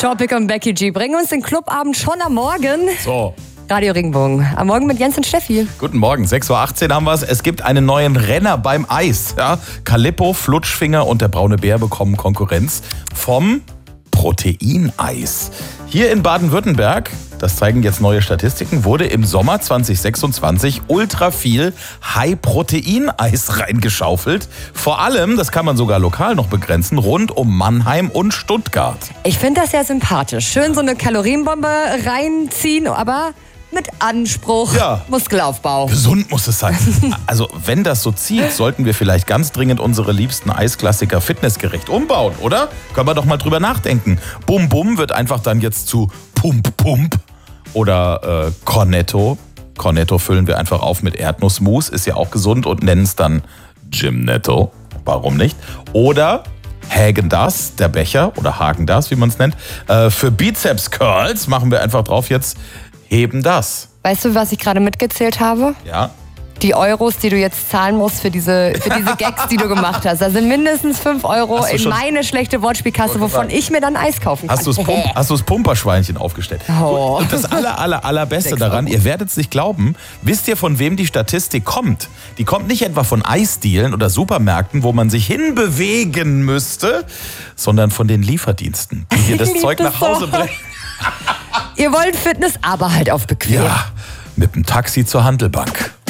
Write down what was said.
Topic und Becky G bringen uns den Clubabend schon am Morgen. So. Radio Regenbogen. Am Morgen mit Jens und Steffi. Guten Morgen, 6.18 Uhr haben wir es. Es gibt einen neuen Renner beim Eis. Ja? Calippo, Flutschfinger und der braune Bär bekommen Konkurrenz vom Proteineis. Hier in Baden-Württemberg, das zeigen jetzt neue Statistiken, wurde im Sommer 2026 ultra viel High-Protein-Eis reingeschaufelt. Vor allem, das kann man sogar lokal noch begrenzen, rund um Mannheim und Stuttgart. Ich finde das ja sympathisch. Schön so eine Kalorienbombe reinziehen, aber mit Anspruch, Ja. Muskelaufbau. Gesund muss es sein. Also wenn das so zieht, sollten wir vielleicht ganz dringend unsere liebsten Eisklassiker fitnessgerecht umbauen, oder? Können wir doch mal drüber nachdenken. Bum Bum wird einfach dann jetzt zu Pump Pump oder Cornetto. Cornetto füllen wir einfach auf mit Erdnussmus, ist ja auch gesund, und nennen es dann Gymnetto. Warum nicht? Oder Häagen-Dazs, der Becher, oder Hagen-Dazs, wie man es nennt. Für Bizeps-Curls machen wir einfach drauf jetzt Heben das. Weißt du, was ich gerade mitgezählt habe? Ja. Die Euros, die du jetzt zahlen musst für diese Gags, die du gemacht hast. Da sind mindestens 5 Euro in meine schlechte Wortspielkasse, wovon ich mir dann Eis kaufen kann. Hast du das Pumperschweinchen aufgestellt? Oh. Und das allerbeste daran, ihr werdet es nicht glauben, wisst ihr, von wem die Statistik kommt? Die kommt nicht etwa von Eisdielen oder Supermärkten, wo man sich hinbewegen müsste, sondern von den Lieferdiensten, die dir das Zeug nach Hause bringen. Ihr wollt Fitness, aber halt auf bequem. Ja, mit dem Taxi zur Handelbank.